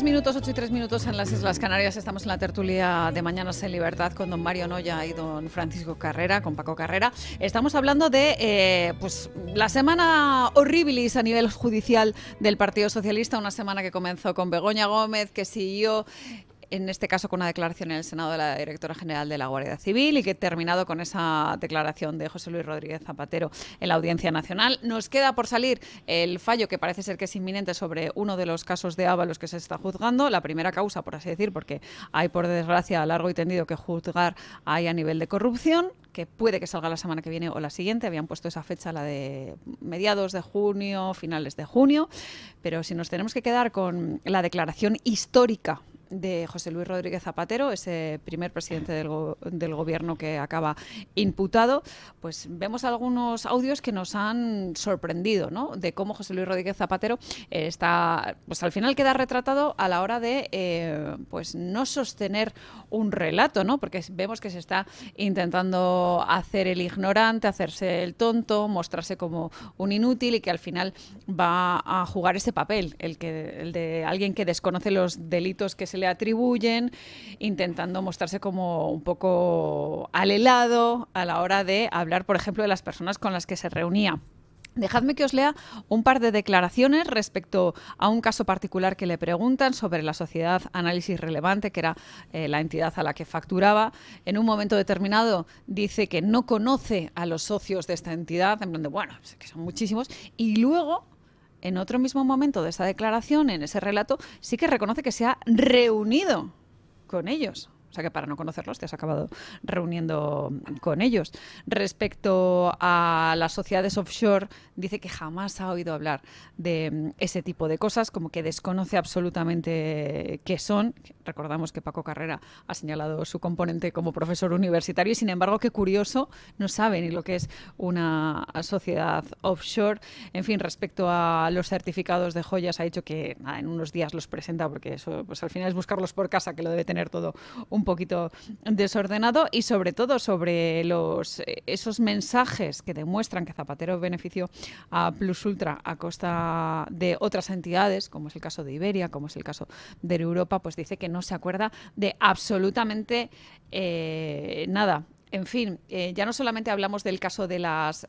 minutos, 8 y 3 minutos en las Islas Canarias. Estamos en la tertulia de Mañanas en Libertad con don Mario Noya y don Francisco Carrera, con Paco Carrera. Estamos hablando de pues la semana horribilis a nivel judicial del Partido Socialista, una semana que comenzó con Begoña Gómez, que siguió en este caso con una declaración en el Senado de la directora general de la Guardia Civil y que ha terminado con esa declaración de José Luis Rodríguez Zapatero en la Audiencia Nacional. Nos queda por salir el fallo que parece ser que es inminente sobre uno de los casos de Ábalos que se está juzgando, la primera causa, por así decir, porque hay, por desgracia, largo y tendido que juzgar ahí a nivel de corrupción, que puede que salga la semana que viene o la siguiente. Habían puesto esa fecha, la de mediados de junio, finales de junio, pero si nos tenemos que quedar con la declaración histórica de José Luis Rodríguez Zapatero, ese primer presidente del gobierno que acaba imputado, pues vemos algunos audios que nos han sorprendido, ¿no? De cómo José Luis Rodríguez Zapatero está, pues al final queda retratado a la hora de pues no sostener un relato, ¿no? Porque vemos que se está intentando hacer el ignorante, hacerse el tonto, mostrarse como un inútil y que al final va a jugar ese papel, el de alguien que desconoce los delitos que se le atribuyen, intentando mostrarse como un poco al helado a la hora de hablar, por ejemplo, de las personas con las que se reunía. Dejadme que os lea un par de declaraciones respecto a un caso particular que le preguntan sobre la sociedad Análisis Relevante, que era la entidad a la que facturaba. En un momento determinado dice que no conoce a los socios de esta entidad, en plan de, bueno, que son muchísimos, y luego, en otro mismo momento de esa declaración, en ese relato, sí que reconoce que se ha reunido con ellos. O sea que para no conocerlos te has acabado reuniendo con ellos. Respecto a las sociedades offshore, dice que jamás ha oído hablar de ese tipo de cosas, como que desconoce absolutamente qué son. Recordamos que Paco Carrera ha señalado su componente como profesor universitario y, sin embargo, qué curioso, no sabe ni lo que es una sociedad offshore. En fin, respecto a los certificados de joyas, ha dicho que nada, en unos días los presenta, porque eso pues al final es buscarlos por casa, que lo debe tener todo un poquito desordenado, y sobre todo sobre esos mensajes que demuestran que Zapatero benefició a Plus Ultra a costa de otras entidades, como es el caso de Iberia, como es el caso de Europa, pues dice que no se acuerda de absolutamente nada. En fin, ya no solamente hablamos del caso de las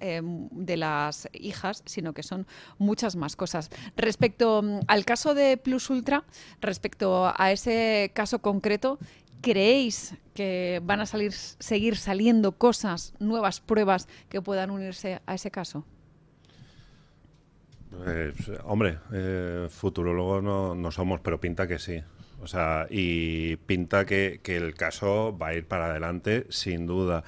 hijas, sino que son muchas más cosas. Respecto al caso de Plus Ultra, respecto a ese caso concreto, ¿creéis que van a seguir saliendo cosas, nuevas pruebas que puedan unirse a ese caso? Hombre, futurólogos no somos, pero pinta que sí. O sea, y pinta que el caso va a ir para adelante, sin duda.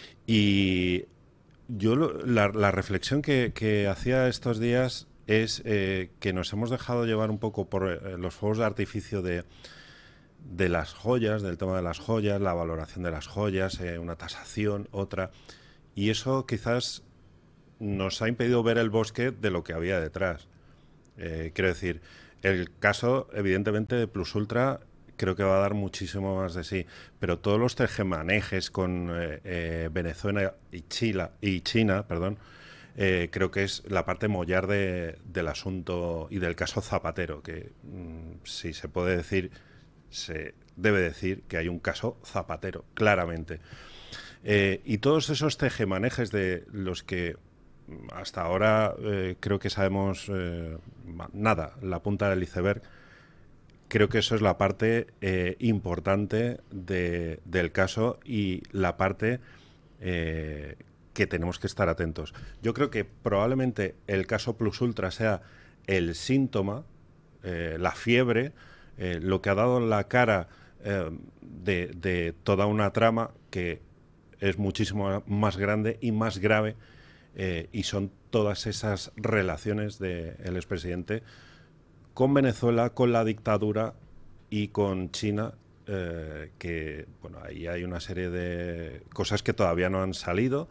Y yo la reflexión que hacía estos días es que nos hemos dejado llevar un poco por los fuegos de artificio de las joyas, del tema de las joyas, la valoración de las joyas, una tasación, otra. Y eso quizás nos ha impedido ver el bosque de lo que había detrás. Quiero decir, el caso, evidentemente, de Plus Ultra creo que va a dar muchísimo más de sí, pero todos los tejemanejes con Venezuela y China, creo que es la parte mollar del asunto y del caso Zapatero, que si se puede decir, se debe decir que hay un caso Zapatero, claramente. Y todos esos tejemanejes de los que hasta ahora creo que sabemos nada, la punta del iceberg. Creo que eso es la parte importante del caso y la parte que tenemos que estar atentos. Yo creo que probablemente el caso Plus Ultra sea el síntoma, la fiebre, lo que ha dado la cara de toda una trama que es muchísimo más grande y más grave, y son todas esas relaciones del expresidente con Venezuela, con la dictadura y con China, que bueno, ahí hay una serie de cosas que todavía no han salido.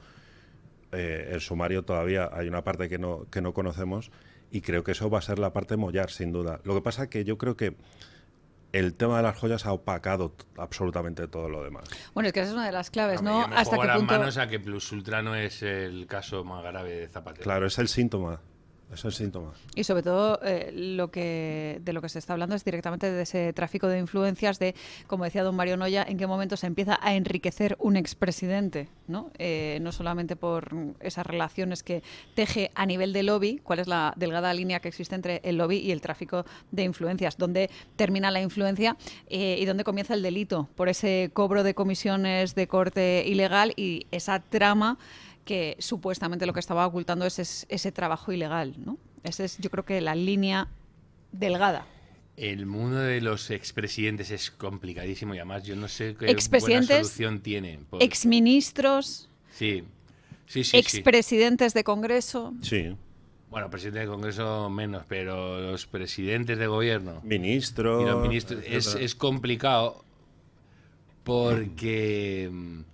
El sumario todavía hay una parte que no conocemos, y creo que eso va a ser la parte mollar, sin duda. Lo que pasa es que yo creo que el tema de las joyas ha opacado absolutamente todo lo demás. Bueno, es que esa es una de las claves, ¿no? Yo me ¿Hasta juego qué las punto? manos a que Plus Ultra no es el caso más grave de Zapatero. Claro, es el síntoma. Es el síntoma. Y sobre todo de lo que se está hablando es directamente de ese tráfico de influencias, de, como decía don Mario Noya, en qué momento se empieza a enriquecer un expresidente, ¿no? No solamente por esas relaciones que teje a nivel de lobby, cuál es la delgada línea que existe entre el lobby y el tráfico de influencias, dónde termina la influencia y dónde comienza el delito, por ese cobro de comisiones de corte ilegal y esa trama que supuestamente lo que estaba ocultando es ese trabajo ilegal, ¿no? Esa es, yo creo que la línea delgada. El mundo de los expresidentes es complicadísimo y además yo no sé qué buena solución tiene. Exministros, sí, expresidentes de Congreso. Sí. Bueno, presidente de Congreso menos, pero los presidentes de gobierno. Ministros. Y los ministros. Es complicado porque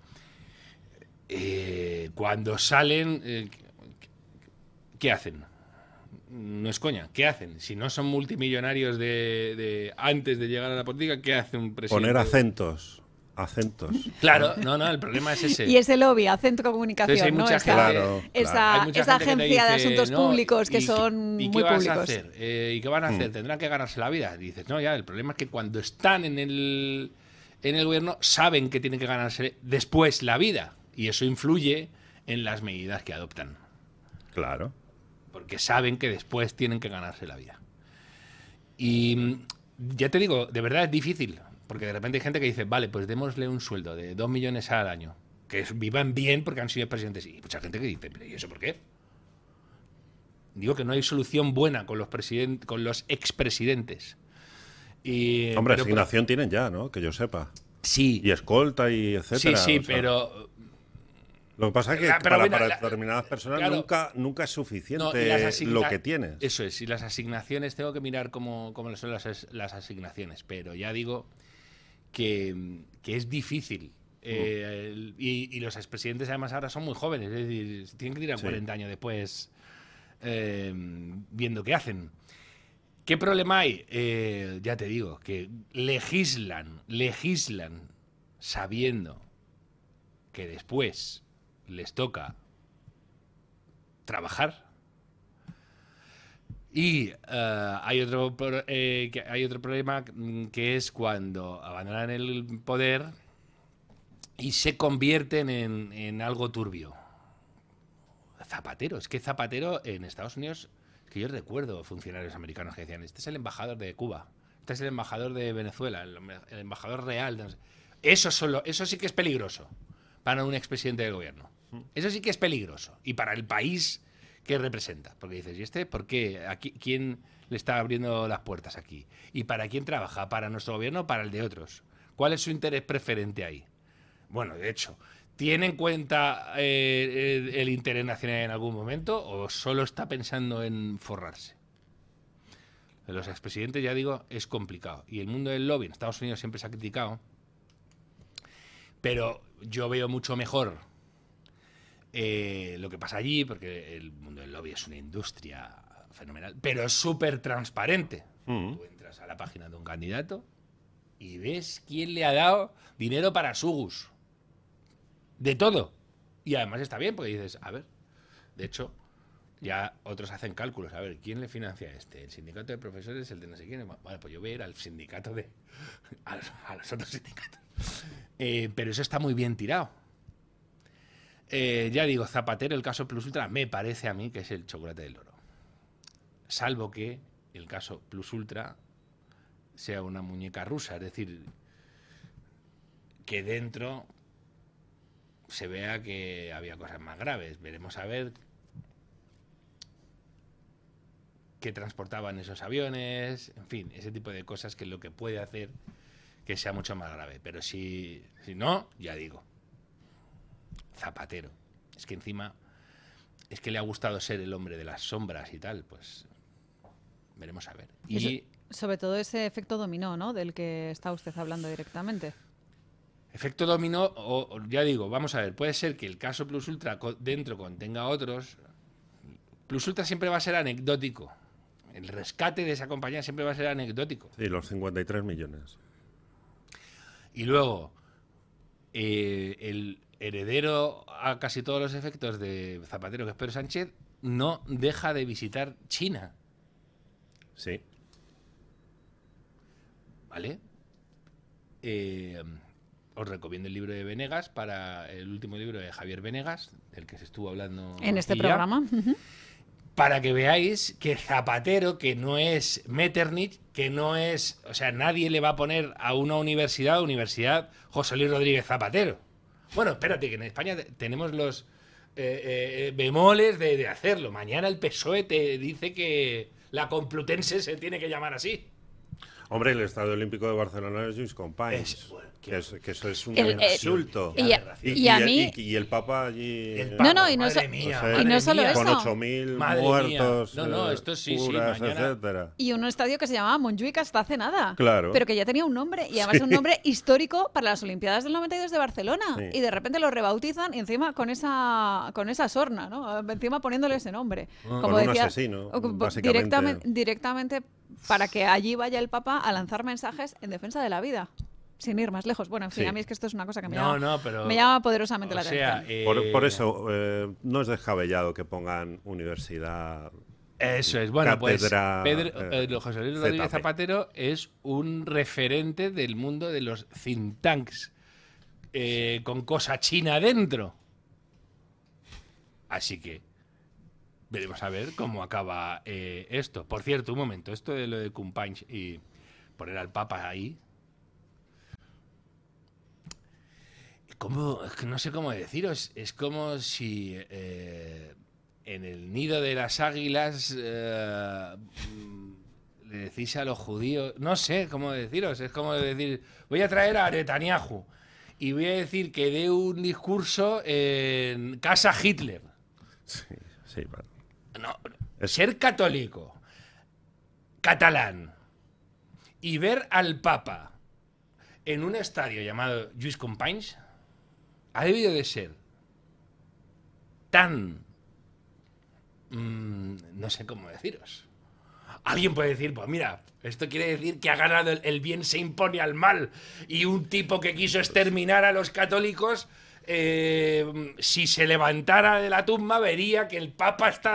cuando salen, ¿qué hacen? No es coña, ¿qué hacen? Si no son multimillonarios de antes de llegar a la política, ¿qué hace un presidente? Poner acentos. Claro, no, el problema es ese. Y ese lobby, Acento Comunicación, Entonces, hay mucha gente, esa agencia de asuntos públicos que son muy públicos. ¿Y qué vas a hacer? ¿Y qué van a hacer? ¿Tendrán que ganarse la vida? Y dices, no, ya, el problema es que cuando están en el gobierno saben que tienen que ganarse después la vida. Y eso influye en las medidas que adoptan. Claro. Porque saben que después tienen que ganarse la vida. Y ya te digo, de verdad es difícil. Porque de repente hay gente que dice, vale, pues démosle un sueldo de 2 millones al año. Que vivan bien porque han sido presidentes. Y mucha gente que dice, ¿y eso por qué? Digo que no hay solución buena con los expresidentes. Hombre, asignación tienen ya, ¿no? Que yo sepa. Sí. Y escolta y etcétera. Sí, pero... Lo que pasa es que para determinadas personas claro, nunca es suficiente lo que tienes. Eso es, y las asignaciones, tengo que mirar cómo son las asignaciones, pero ya digo que es difícil. Y los expresidentes además ahora son muy jóvenes, es decir, tienen que tirar 40 años después viendo qué hacen. ¿Qué problema hay? Ya te digo, que legislan sabiendo que después les toca trabajar. Y hay otro problema que es cuando abandonan el poder y se convierten en algo turbio. Zapatero, es que Zapatero en Estados Unidos, es que yo recuerdo funcionarios americanos que decían, este es el embajador de Cuba, este es el embajador de Venezuela, el embajador real. Eso sí que es peligroso para un expresidente del gobierno. Eso sí que es peligroso. Y para el país que representa. Porque dices, ¿y este por qué? ¿Quién le está abriendo las puertas aquí? ¿Y para quién trabaja? ¿Para nuestro gobierno o para el de otros? ¿Cuál es su interés preferente ahí? Bueno, de hecho, ¿tiene en cuenta el interés nacional en algún momento o solo está pensando en forrarse? De los expresidentes, ya digo, es complicado. Y el mundo del lobby en Estados Unidos siempre se ha criticado. Pero yo veo mucho mejor lo que pasa allí, porque el mundo del lobby es una industria fenomenal, pero es súper transparente. Tú entras a la página de un candidato y ves quién le ha dado dinero para Sugus. De todo. Y además está bien, porque dices, a ver, de hecho, ya otros hacen cálculos. A ver, ¿quién le financia este? El sindicato de profesores, el de no sé quién. Vale, pues yo voy a ir al sindicato a los otros sindicatos. Pero eso está muy bien tirado. Ya digo, Zapatero, el caso Plus Ultra, me parece a mí que es el chocolate del oro. Salvo que el caso Plus Ultra sea una muñeca rusa, es decir, que dentro se vea que había cosas más graves. Veremos a ver qué transportaban esos aviones, en fin, ese tipo de cosas que es lo que puede hacer que sea mucho más grave. Pero si no, ya digo, Zapatero. Es que encima, es que le ha gustado ser el hombre de las sombras y tal, pues veremos a ver. Y sobre todo ese efecto dominó, ¿no? Del que está usted hablando directamente. Efecto dominó, o ya digo, vamos a ver, puede ser que el caso Plus Ultra dentro contenga otros. Plus Ultra siempre va a ser anecdótico. El rescate de esa compañía siempre va a ser anecdótico. Sí, los 53 millones. Y luego, el heredero a casi todos los efectos de Zapatero, que es Pedro Sánchez, no deja de visitar China. Sí. ¿Vale? Os recomiendo el libro de Venegas, para el último libro de Javier Venegas, del que se estuvo hablando En este aquí ya, programa. para que veáis que Zapatero, que no es Metternich, que no es... O sea, nadie le va a poner a una universidad José Luis Rodríguez Zapatero. Bueno, espérate, que en España tenemos los bemoles de hacerlo. Mañana el PSOE te dice que la Complutense se tiene que llamar así. Hombre, el Estadio Olímpico de Barcelona es Lluís Companys. Bueno, Que eso es un El- insulto. y a mí... Y el Papa allí... El No, Papa, no, y no, madre so- mía, y madre no solo mía. eso. Con 8.000 Madre muertos, mía. No, esto sí, curas, mañana... etcétera. Y un estadio que se llamaba Montjuic hasta hace nada. Claro. Pero que ya tenía un nombre. Y además un nombre histórico para las Olimpiadas del 92 de Barcelona. Sí. Y de repente lo rebautizan y encima con esa sorna, ¿no? Encima poniéndole ese nombre. Con un asesino, básicamente. Directamente para que allí vaya el Papa a lanzar mensajes en defensa de la vida. Sin ir más lejos. Bueno, en fin, Sí. a mí es que esto es una cosa que me pero... llama poderosamente la O sea, atención. Por eso no es descabellado que pongan universidad. Eso es, bueno, Cátedra, pues José Luis Rodríguez ZP. Zapatero es un referente del mundo de los think tanks con cosa china dentro. Así que veremos a ver cómo acaba esto. Por cierto, un momento, esto de lo de Companys y poner al Papa ahí. Es que no sé cómo deciros, es como si en el nido de las águilas le decís a los judíos, no sé cómo deciros, es como decir, voy a traer a Netanyahu y voy a decir que dé un discurso en casa Hitler. Sí, bueno. No, ser católico, catalán y ver al Papa en un estadio llamado Lluís Companys ha debido de ser tan... no sé cómo deciros. Alguien puede decir, pues mira, esto quiere decir que ha ganado el bien se impone al mal y un tipo que quiso exterminar a los católicos, si se levantara de la tumba vería que el Papa está